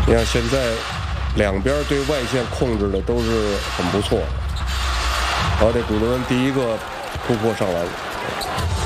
你看现在两边对外线控制的都是很不错。好，这古德恩第一个突破上篮。